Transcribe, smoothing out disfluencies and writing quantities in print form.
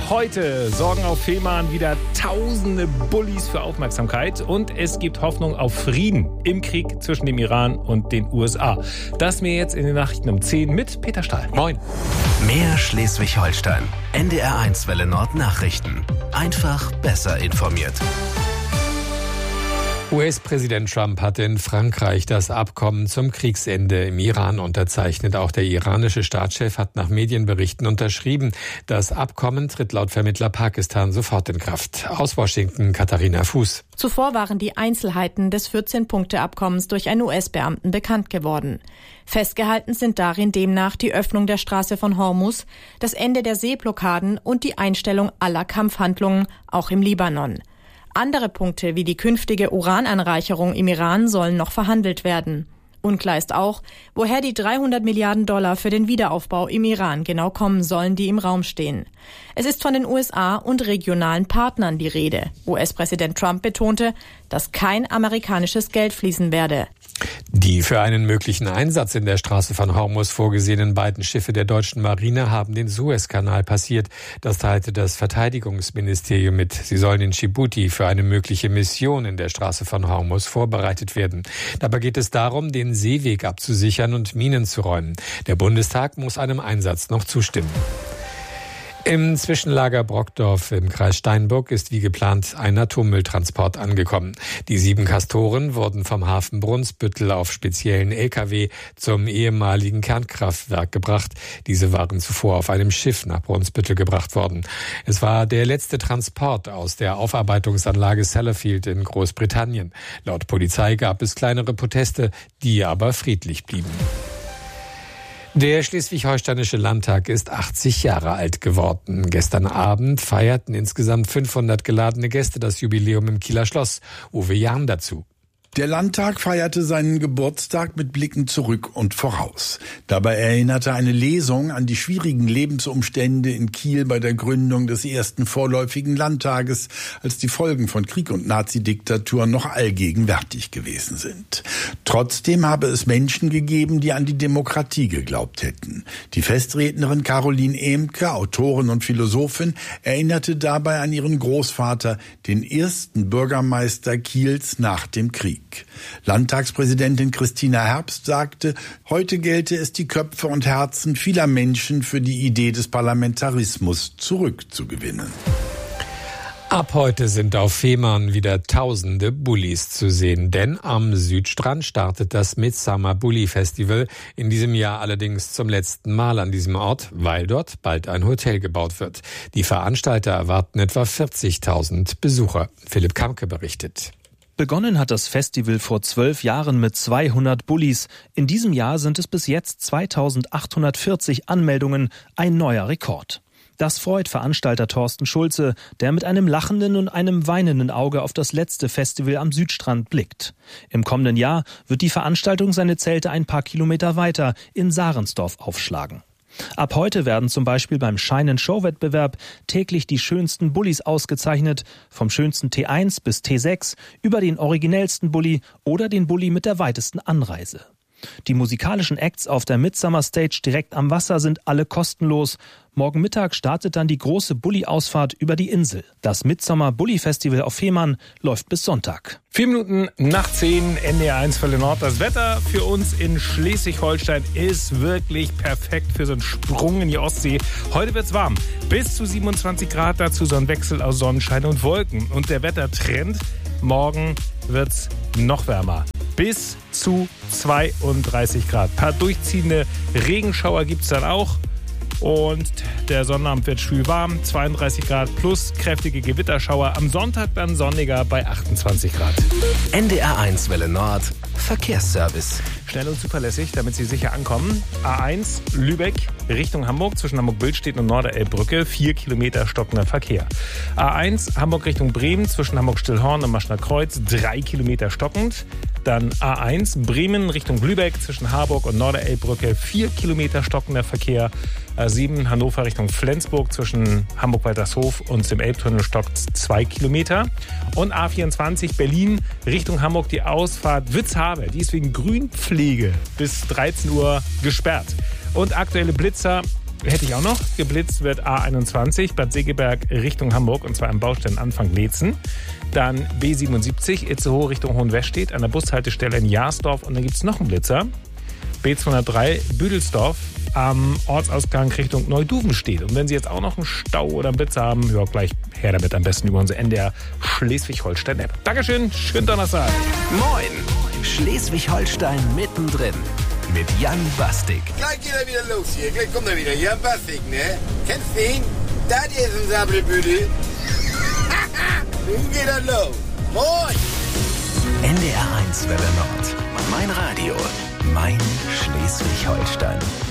heute sorgen auf Fehmarn wieder tausende Bullis für Aufmerksamkeit und es gibt Hoffnung auf Frieden im Krieg zwischen dem Iran und den USA. Das mir jetzt in den Nachrichten um 10 mit Peter Stahl. Moin. Mehr Schleswig-Holstein. NDR1 Welle Nord Nachrichten. Einfach besser informiert. US-Präsident Trump hat in Frankreich das Abkommen zum Kriegsende im Iran unterzeichnet. Auch der iranische Staatschef hat nach Medienberichten unterschrieben. Das Abkommen tritt laut Vermittler Pakistan sofort in Kraft. Aus Washington Katharina Fuß. Zuvor waren die Einzelheiten des 14-Punkte-Abkommens durch einen US-Beamten bekannt geworden. Festgehalten sind darin demnach die Öffnung der Straße von Hormuz, das Ende der Seeblockaden und die Einstellung aller Kampfhandlungen, auch im Libanon. Andere Punkte wie die künftige Urananreicherung im Iran sollen noch verhandelt werden. Unklar ist auch, woher die $300 Milliarden für den Wiederaufbau im Iran genau kommen sollen, die im Raum stehen. Es ist von den USA und regionalen Partnern die Rede. US-Präsident Trump betonte, dass kein amerikanisches Geld fließen werde. Die für einen möglichen Einsatz in der Straße von Hormuz vorgesehenen beiden Schiffe der deutschen Marine haben den Suezkanal passiert. Das teilte das Verteidigungsministerium mit. Sie sollen in Djibouti für eine mögliche Mission in der Straße von Hormuz vorbereitet werden. Dabei geht es darum, den Seeweg abzusichern und Minen zu räumen. Der Bundestag muss einem Einsatz noch zustimmen. Im Zwischenlager Brockdorf im Kreis Steinburg ist wie geplant ein Atommülltransport angekommen. Die 7 Castoren wurden vom Hafen Brunsbüttel auf speziellen LKW zum ehemaligen Kernkraftwerk gebracht. Diese waren zuvor auf einem Schiff nach Brunsbüttel gebracht worden. Es war der letzte Transport aus der Aufarbeitungsanlage Sellafield in Großbritannien. Laut Polizei gab es kleinere Proteste, die aber friedlich blieben. Der Schleswig-Holsteinische Landtag ist 80 Jahre alt geworden. Gestern Abend feierten insgesamt 500 geladene Gäste das Jubiläum im Kieler Schloss. Uwe Jahn dazu. Der Landtag feierte seinen Geburtstag mit Blicken zurück und voraus. Dabei erinnerte eine Lesung an die schwierigen Lebensumstände in Kiel bei der Gründung des ersten vorläufigen Landtages, als die Folgen von Krieg und Nazidiktatur noch allgegenwärtig gewesen sind. Trotzdem habe es Menschen gegeben, die an die Demokratie geglaubt hätten. Die Festrednerin Caroline Ehmke, Autorin und Philosophin, erinnerte dabei an ihren Großvater, den ersten Bürgermeister Kiels nach dem Krieg. Landtagspräsidentin Christina Herbst sagte, heute gelte es, die Köpfe und Herzen vieler Menschen für die Idee des Parlamentarismus zurückzugewinnen. Ab heute sind auf Fehmarn wieder tausende Bullis zu sehen, denn am Südstrand startet das Midsummer Bulli Festival, in diesem Jahr allerdings zum letzten Mal an diesem Ort, weil dort bald ein Hotel gebaut wird. Die Veranstalter erwarten etwa 40.000 Besucher. Philipp Kamke berichtet. Begonnen hat das Festival vor 12 Jahren mit 200 Bullis. In diesem Jahr sind es bis jetzt 2.840 Anmeldungen, ein neuer Rekord. Das freut Veranstalter Thorsten Schulze, der mit einem lachenden und einem weinenden Auge auf das letzte Festival am Südstrand blickt. Im kommenden Jahr wird die Veranstaltung seine Zelte ein paar Kilometer weiter in Sarensdorf aufschlagen. Ab heute werden zum Beispiel beim Shine-and-Show-Wettbewerb täglich die schönsten Bullis ausgezeichnet, vom schönsten T1 bis T6 über den originellsten Bulli oder den Bulli mit der weitesten Anreise. Die musikalischen Acts auf der Midsummer Stage direkt am Wasser sind alle kostenlos. Morgen Mittag startet dann die große Bulli-Ausfahrt über die Insel. Das Midsummer Bulli Festival auf Fehmarn läuft bis Sonntag. 4 Minuten nach 10, NDR1 Welle Nord. Das Wetter für uns in Schleswig-Holstein ist wirklich perfekt für so einen Sprung in die Ostsee. Heute wird's warm. Bis zu 27 Grad, dazu so ein Wechsel aus Sonnenschein und Wolken. Und der Wettertrend, morgen wird's noch wärmer. Bis zu 32 Grad. Ein paar durchziehende Regenschauer gibt's dann auch. Und der Sonnabend wird schwül warm, 32 Grad plus kräftige Gewitterschauer. Am Sonntag dann sonniger bei 28 Grad. NDR1 Welle Nord, Verkehrsservice. Schnell und zuverlässig, damit Sie sicher ankommen. A1 Lübeck Richtung Hamburg zwischen Hamburg-Billstedt und Norderelbbrücke 4 Kilometer stockender Verkehr. A1 Hamburg Richtung Bremen zwischen Hamburg-Stillhorn und Maschner Kreuz 3 Kilometer stockend. Dann A1 Bremen Richtung Lübeck zwischen Harburg und Norderelbbrücke 4 Kilometer stockender Verkehr. A7 Hannover Richtung Flensburg zwischen Hamburg-Waltershof und dem Elbtunnel stockt 2 Kilometer. Und A24 Berlin Richtung Hamburg die Ausfahrt Witzhabe. Die ist wegen Grünpflege bis 13 Uhr gesperrt. Und aktuelle Blitzer hätte ich auch noch. Geblitzt wird A21, Bad Segeberg Richtung Hamburg, und zwar am Baustellenanfang Leetzen. Dann B77, Itzehoe Richtung Hohenwestedt, an der Bushaltestelle in Jahrsdorf. Und dann gibt es noch einen Blitzer. B203, Büdelsdorf, am Ortsausgang Richtung Neuduvenstedt. Und wenn Sie jetzt auch noch einen Stau oder einen Blitzer haben, ja, gleich her damit, am besten über unsere NDR Schleswig-Holstein-App. Dankeschön, schönen Donnerstag. Moin, Schleswig-Holstein mittendrin mit Jan Bastik. Gleich geht er wieder los hier. Gleich kommt er wieder. Jan Bastik, ne? Kennst du ihn? Das ist ein Sabbelbüdel. Nun geht er los. Moin. NDR 1 Welle Nord. Mein Radio. Mein Schleswig-Holstein.